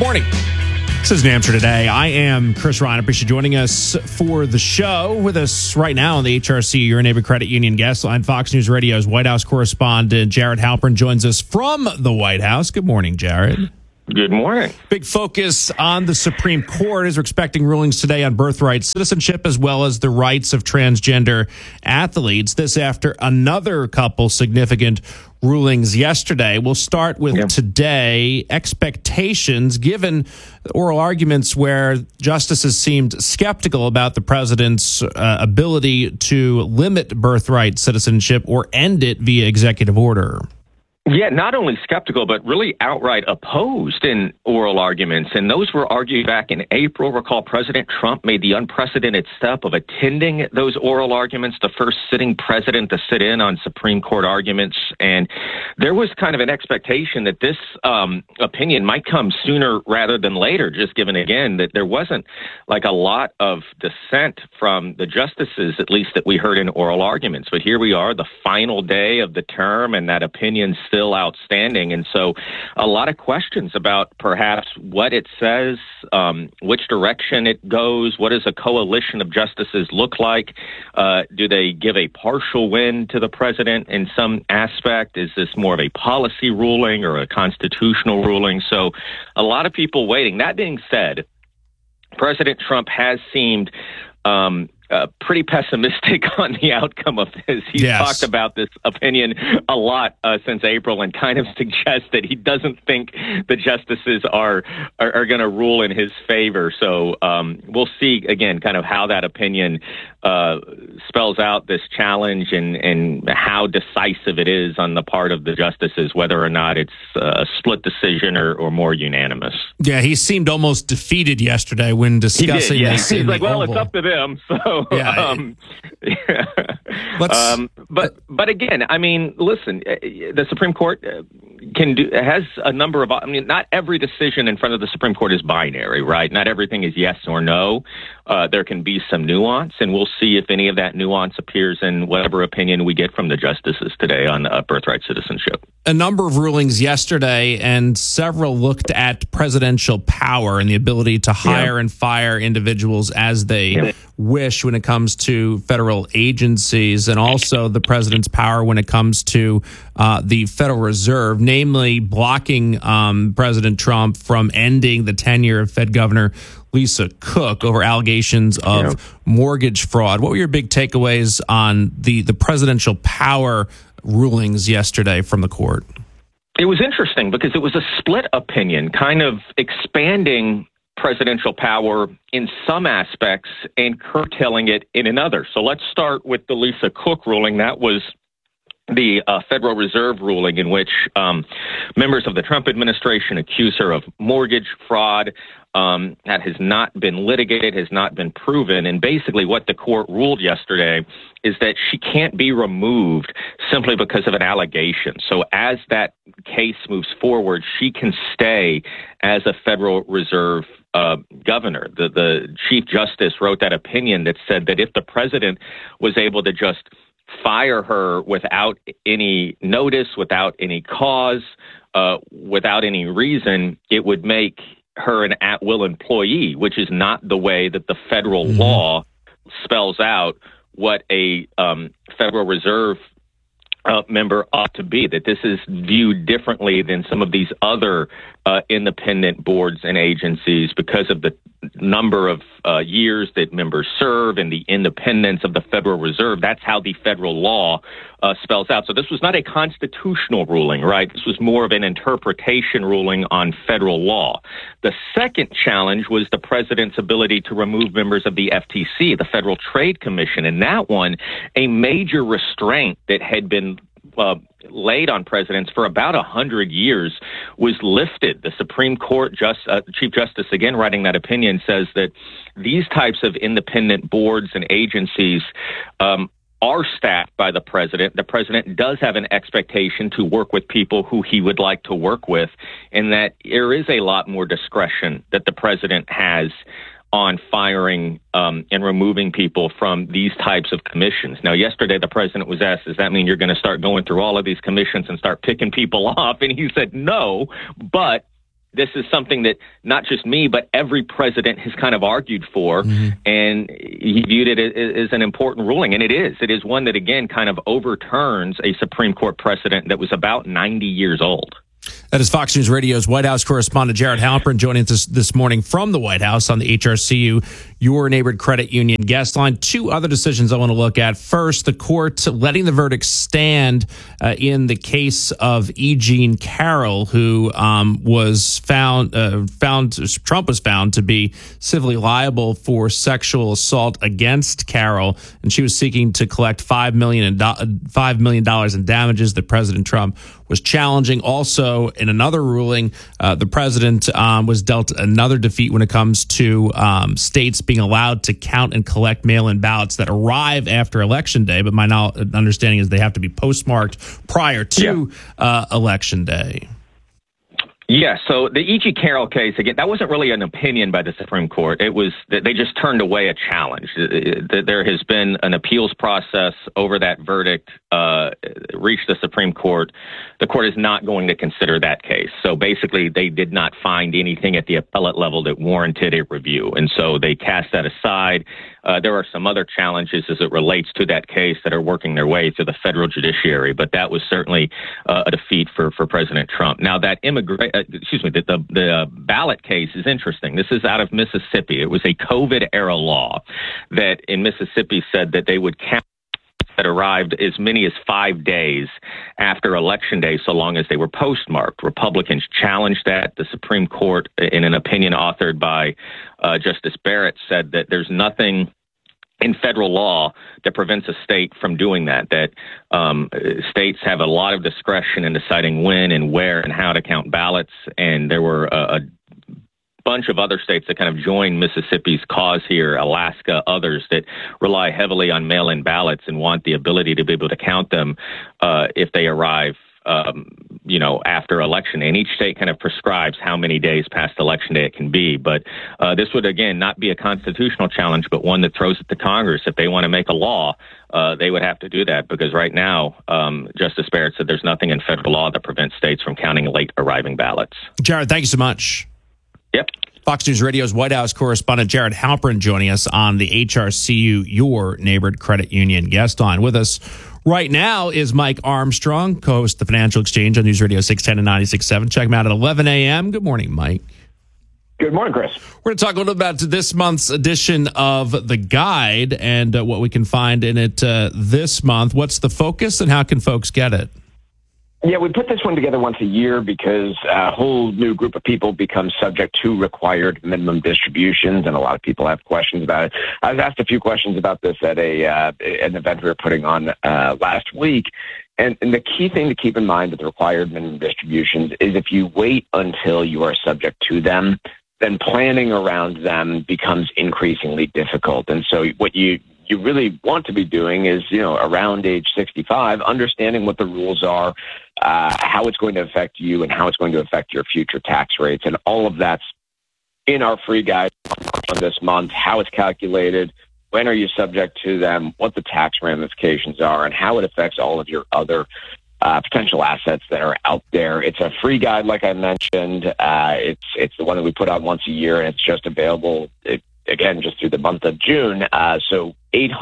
Morning. This is New Hampshire Today. I am Chris Ryan. I appreciate you joining us for the show. With us right now on the HRC, your neighborhood credit union guest line, Fox News Radio's White House correspondent Jared Halpern joins us from the White House. Good morning, Jared. Good morning. Big focus on the Supreme Court as we're expecting rulings today on birthright citizenship as well as the rights of transgender athletes. This after another couple significant rulings yesterday. We'll start with today. Expectations, given oral arguments where justices seemed skeptical about the president's ability to limit birthright citizenship or end it via executive order. Yeah, not only skeptical, but really outright opposed in oral arguments. And those were argued back in April. Recall President Trump made the unprecedented step of attending those oral arguments, the first sitting president to sit in on Supreme Court arguments. And there was kind of an expectation that this opinion might come sooner rather than later, just given, again, that there wasn't like a lot of dissent from the justices, at least that we heard in oral arguments. But here we are, the final day of the term, and that opinion's still outstanding. And so a lot of questions about perhaps what it says, which direction it goes, what does a coalition of justices look like? Do they give a partial win to the president in some aspect? Is this more of a policy ruling or a constitutional ruling? So a lot of people waiting. That being said, President Trump has seemed pretty pessimistic on the outcome of this. He's talked about this opinion a lot since April and kind of suggests that he doesn't think the justices are going to rule in his favor. So we'll see, again, kind of how that opinion spells out this challenge and how decisive it is on the part of the justices, whether or not it's a split decision or more unanimous. Yeah, he seemed almost defeated yesterday when discussing this. He's like, well, it's up to them. So, but again, I mean, listen, the Supreme Court has a number of, not every decision in front of the Supreme Court is binary, right? Not everything is yes or no. There can be some nuance, and we'll see if any of that nuance appears in whatever opinion we get from the justices today on birthright citizenship. A number of rulings yesterday, and several looked at presidential power and the ability to hire and fire individuals as they wish when it comes to federal agencies, and also the president's power when it comes to the Federal Reserve, namely blocking President Trump from ending the tenure of Fed Governor Lisa Cook over allegations of mortgage fraud. What were your big takeaways on the presidential power rulings yesterday from the court? It was interesting because it was a split opinion, kind of expanding presidential power in some aspects and curtailing it in another. So let's start with the Lisa Cook ruling. That was the Federal Reserve ruling in which members of the Trump administration accuse her of mortgage fraud. That has not been litigated, has not been proven. And basically what the court ruled yesterday is that she can't be removed simply because of an allegation. So as that case moves forward, she can stay as a Federal Reserve governor. The Chief Justice wrote that opinion that said that if the president was able to just fire her without any notice, without any cause, without any reason, it would make her an at-will employee, which is not the way that the federal law spells out what a Federal Reserve member ought to be, that this is viewed differently than some of these other independent boards and agencies because of the number of years that members serve and the independence of the Federal Reserve. That's how the federal law spells out. So this was not a constitutional ruling, right? This was more of an interpretation ruling on federal law. The second challenge was the president's ability to remove members of the FTC, the Federal Trade Commission. And that one, a major restraint that had been laid on presidents for about 100 years was lifted. The Supreme Court Chief Justice, again, writing that opinion, says that these types of independent boards and agencies are staffed by the president. The president does have an expectation to work with people who he would like to work with, and that there is a lot more discretion that the president has on firing and removing people from these types of commissions. Now, yesterday the president was asked, does that mean you're going to start going through all of these commissions and start picking people off? And he said no, but this is something that not just me, but every president has kind of argued for, and he viewed it as an important ruling, and it is. It is one that, again, kind of overturns a Supreme Court precedent that was about 90 years old. That is Fox News Radio's White House correspondent Jared Halpern joining us this morning from the White House on the HRCU, Your Neighborhood Credit Union guest line. Two other decisions I want to look at. First, the court letting the verdict stand in the case of E. Jean Carroll, who was Trump was found to be civilly liable for sexual assault against Carroll, and she was seeking to collect $5 million in damages that President Trump was challenging. Also, in another ruling, the president was dealt another defeat when it comes to states being allowed to count and collect mail-in ballots that arrive after Election Day. But my understanding is they have to be postmarked prior to Election Day. Yeah, so the E.G. Carroll case, again, that wasn't really an opinion by the Supreme Court. It was that they just turned away a challenge. There has been an appeals process over that verdict, reached the Supreme Court. The court is not going to consider that case. So basically, they did not find anything at the appellate level that warranted a review. And so they cast that aside. There are some other challenges as it relates to that case that are working their way through the federal judiciary, but that was certainly a defeat for President Trump. Now, that the ballot case is interesting. This is out of Mississippi. It was a COVID-era law that in Mississippi said that they would count that arrived as many as 5 days after Election Day, so long as they were postmarked. Republicans challenged that. The Supreme Court, in an opinion authored by Justice Barrett, said that there's nothing in federal law that prevents a state from doing that, states have a lot of discretion in deciding when and where and how to count ballots, and there were a bunch of other states that kind of joined Mississippi's cause here, Alaska, others that rely heavily on mail-in ballots and want the ability to be able to count them if they arrive after election. And each state kind of prescribes how many days past Election Day it can be. But this would, again, not be a constitutional challenge, but one that throws it to Congress. If they want to make a law, they would have to do that, because right now, Justice Barrett said there's nothing in federal law that prevents states from counting late arriving ballots. Jared, thank you so much. Yep. Fox News Radio's White House correspondent Jared Halpern joining us on the HRCU, Your Neighborhood Credit Union guest line. With us right now is Mike Armstrong, co-host of the Financial Exchange on News Radio 610 and 96.7. Check him out at 11 a.m. Good morning, Mike. Good morning, Chris. We're going to talk a little about this month's edition of The Guide and what we can find in it this month. What's the focus and how can folks get it? Yeah, we put this one together once a year because a whole new group of people become subject to required minimum distributions, and a lot of people have questions about it. I was asked a few questions about this at an event we were putting on last week, and the key thing to keep in mind with the required minimum distributions is if you wait until you are subject to them, then planning around them becomes increasingly difficult. And so what you really want to be doing is, around age 65, understanding what the rules are, how it's going to affect you and how it's going to affect your future tax rates. And all of that's in our free guide on this month, how it's calculated, when are you subject to them, what the tax ramifications are, and how it affects all of your other potential assets that are out there. It's a free guide, like I mentioned. It's the one that we put out once a year, and it's just available again, just through the month of June. So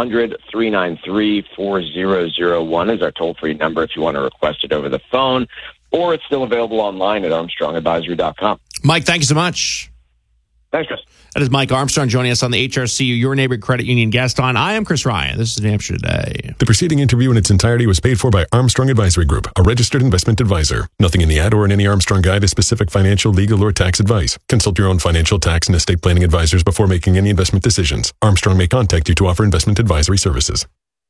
800-393-4001 is our toll-free number if you want to request it over the phone, or it's still available online at ArmstrongAdvisory.com. Mike, thank you so much. Thanks, Chris. That is Mike Armstrong joining us on the HRCU, Your Neighborhood Credit Union guest line. I am Chris Ryan. This is New Hampshire Today. The preceding interview in its entirety was paid for by Armstrong Advisory Group, a registered investment advisor. Nothing in the ad or in any Armstrong guide is specific financial, legal, or tax advice. Consult your own financial, tax, and estate planning advisors before making any investment decisions. Armstrong may contact you to offer investment advisory services.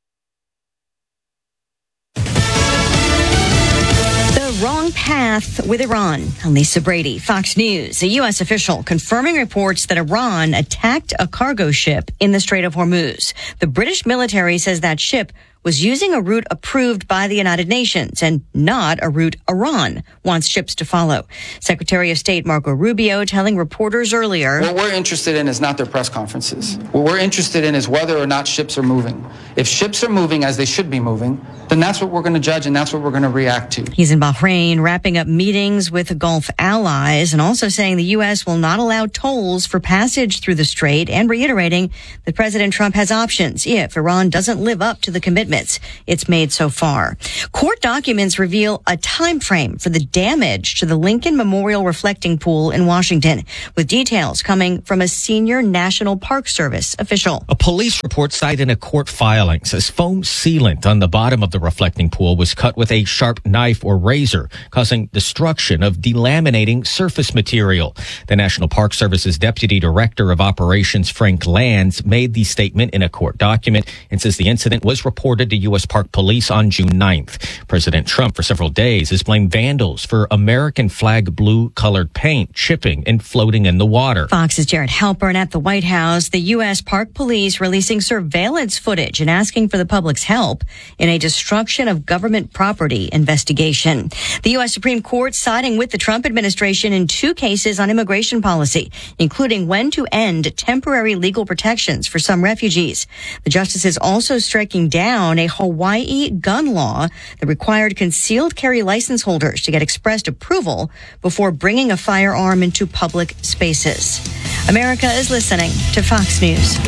Wrong path with Iran. I'm Lisa Brady, Fox News. A U.S. official confirming reports that Iran attacked a cargo ship in the Strait of Hormuz. The British military says that ship was using a route approved by the United Nations and not a route Iran wants ships to follow. Secretary of State Marco Rubio telling reporters earlier, what we're interested in is not their press conferences. What we're interested in is whether or not ships are moving. If ships are moving as they should be moving, then that's what we're going to judge and that's what we're going to react to. He's in Bahrain wrapping up meetings with Gulf allies and also saying the U.S. will not allow tolls for passage through the strait and reiterating that President Trump has options if Iran doesn't live up to the commitments it's made so far. Court documents reveal a time frame for the damage to the Lincoln Memorial Reflecting Pool in Washington, with details coming from a senior National Park Service official. A police report cited in a court filing says foam sealant on the bottom of the reflecting pool was cut with a sharp knife or razor, causing destruction of delaminating surface material. The National Park Service's Deputy Director of Operations, Frank Lands, made the statement in a court document and says the incident was reported to U.S. Park Police on June 9th. President Trump, for several days, has blamed vandals for American flag blue-colored paint chipping and floating in the water. Fox's Jared Halpern at the White House. The U.S. Park Police releasing surveillance footage and asking for the public's help in a destruction of government property investigation. The U.S. Supreme Court siding with the Trump administration in 2 cases on immigration policy, including when to end temporary legal protections for some refugees. The justices also striking down a Hawaii gun law that required concealed carry license holders to get expressed approval before bringing a firearm into public spaces. America is listening to Fox News.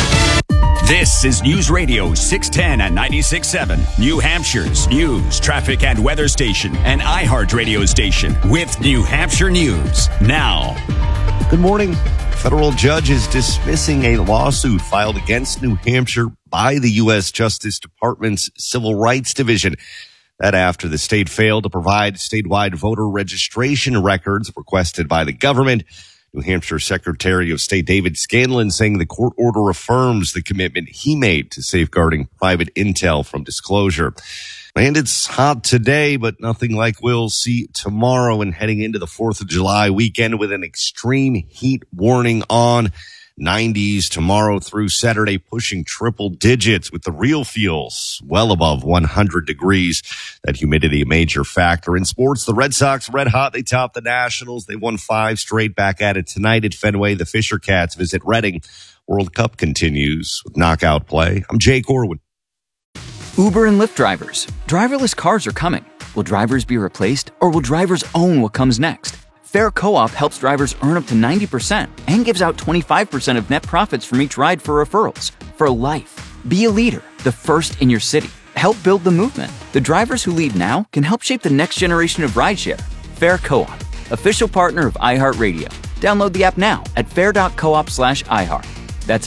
This is News Radio 610 and 96.7, New Hampshire's news, traffic, and weather station, and iHeart radio station with New Hampshire News. Now. Good morning. Federal judge is dismissing a lawsuit filed against New Hampshire by the U.S. Justice Department's Civil Rights Division. That after the state failed to provide statewide voter registration records requested by the government. New Hampshire Secretary of State David Scanlon saying the court order affirms the commitment he made to safeguarding private intel from disclosure. And it's hot today, but nothing like we'll see tomorrow and heading into the 4th of July weekend with an extreme heat warning on. 90s tomorrow through Saturday, pushing triple digits with the real feels well above 100 degrees. That humidity a major factor. In sports, the Red Sox red hot. They topped the Nationals. They won 5 straight, back at it tonight at Fenway. The Fisher Cats visit Reading. World Cup continues with knockout play. I'm Jay Corwin. Uber and Lyft drivers. Driverless cars are coming. Will drivers be replaced, or will drivers own what comes next? Fair Co-op helps drivers earn up to 90% and gives out 25% of net profits from each ride for referrals. For life. Be a leader, the first in your city. Help build the movement. The drivers who lead now can help shape the next generation of rideshare. Fair Co-op, official partner of iHeartRadio. Download the app now at fair.coop/iHeart. That's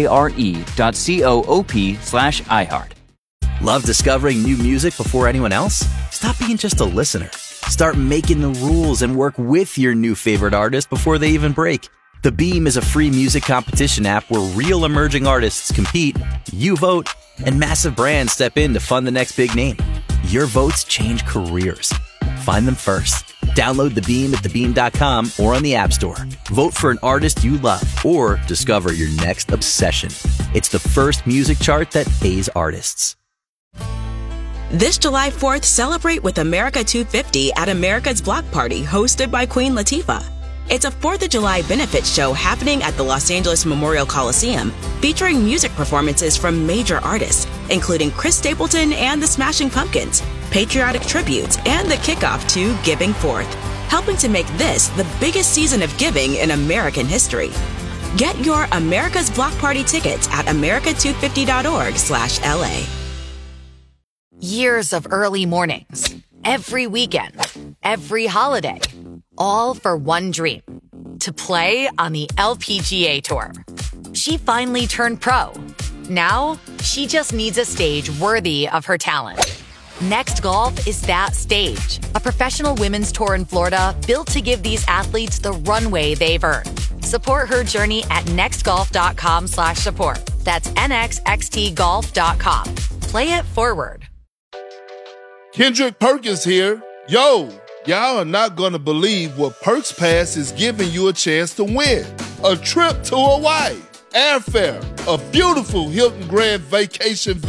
FARE.coop/iHeart. Love discovering new music before anyone else? Stop being just a listener. Start making the rules and work with your new favorite artist before they even break. The Beam is a free music competition app where real emerging artists compete, you vote, and massive brands step in to fund the next big name. Your votes change careers. Find them first. Download The Beam at thebeam.com or on the App Store. Vote for an artist you love or discover your next obsession. It's the first music chart that pays artists. This July 4th, celebrate with America 250 at America's Block Party, hosted by Queen Latifah. It's a 4th of July benefit show happening at the Los Angeles Memorial Coliseum, featuring music performances from major artists, including Chris Stapleton and the Smashing Pumpkins, patriotic tributes, and the kickoff to Giving Forth, helping to make this the biggest season of giving in American history. Get your America's Block Party tickets at america250.org/LA. Years of early mornings, every weekend, every holiday, all for one dream, to play on the LPGA Tour. She finally turned pro. Now, she just needs a stage worthy of her talent. Next Golf is that stage, a professional women's tour in Florida built to give these athletes the runway they've earned. Support her journey at nextgolf.com/support. That's nxxtgolf.com. Play it forward. Kendrick Perkins here. Yo, y'all are not going to believe what Perks Pass is giving you a chance to win. A trip to Hawaii, airfare, a beautiful Hilton Grand Vacation Villa,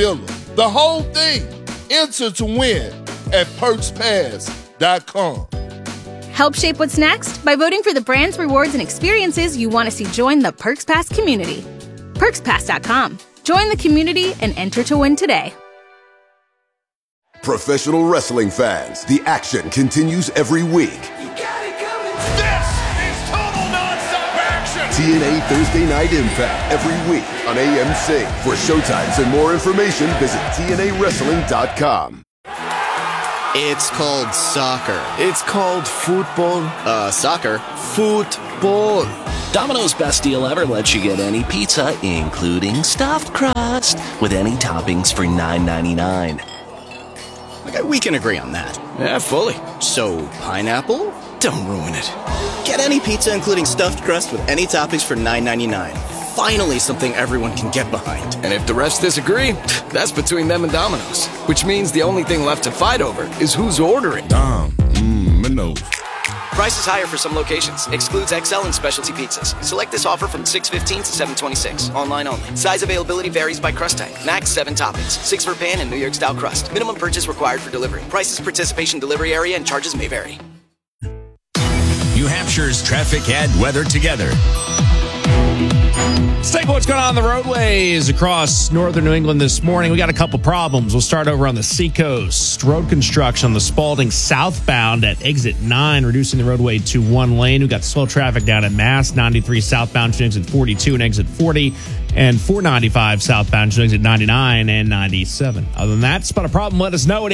The whole thing. Enter to win at PerksPass.com. Help shape what's next by voting for the brands, rewards, and experiences you want to see join the Perks Pass community. PerksPass.com. Join the community and enter to win today. Professional wrestling fans, the action continues every week. This is total nonstop action! TNA Thursday Night Impact every week on AMC. For showtimes and more information, visit TNAWrestling.com. It's called soccer. It's called football. Soccer. Football. Domino's Best Deal Ever lets you get any pizza, including stuffed crust, with any toppings for $9.99. Okay, we can agree on that. Yeah, fully. So, pineapple? Don't ruin it. Get any pizza, including stuffed crust, with any toppings for $9.99. Finally, something everyone can get behind. And if the rest disagree, that's between them and Domino's. Which means the only thing left to fight over is who's ordering. Domino's. Prices higher for some locations. Excludes XL and specialty pizzas. Select this offer from 6/15 to 7/26. Online only. Size availability varies by crust type. Max 7 toppings. 6 for pan and New York style crust. Minimum purchase required for delivery. Prices, participation, delivery area, and charges may vary. New Hampshire's traffic and weather together. Let's take what's going on the roadways across northern New England this morning. We got a couple problems. We'll start over on the Seacoast. Road construction on the Spalding southbound at exit 9, reducing the roadway to 1 lane. We've got slow traffic down at Mass 93 southbound to exit 42 and exit 40, and 495 southbound to exit 99 and 97. Other than that, spot a problem, let us know at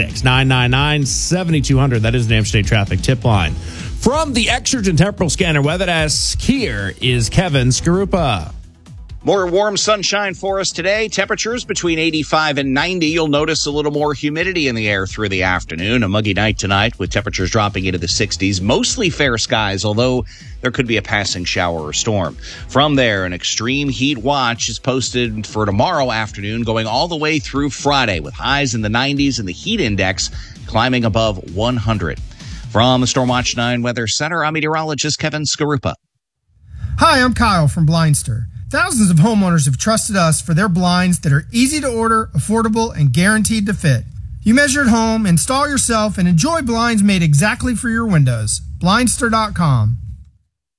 866-999-7200. That is the New Hampshire State Traffic Tip Line. From the Exergen Temporal Scanner Weather Desk, here is Kevin Skarupa. More warm sunshine for us today. Temperatures between 85 and 90. You'll notice a little more humidity in the air through the afternoon. A muggy night tonight with temperatures dropping into the 60s. Mostly fair skies, although there could be a passing shower or storm. From there, an extreme heat watch is posted for tomorrow afternoon, going all the way through Friday with highs in the 90s and the heat index climbing above 100. From the Stormwatch 9 Weather Center, I'm meteorologist Kevin Skarupa. Hi, I'm Kyle from Blindster. Thousands of homeowners have trusted us for their blinds that are easy to order, affordable, and guaranteed to fit. You measure at home, install yourself, and enjoy blinds made exactly for your windows. Blindster.com.